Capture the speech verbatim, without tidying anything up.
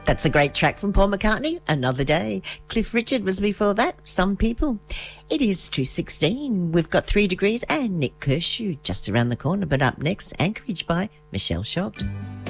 That's a great track from Paul McCartney, Another Day. Cliff Richard was before that, Some People. It is two sixteen. We've got Three Degrees and Nick Kershaw just around the corner. But up next, Anchorage by Michelle Shott.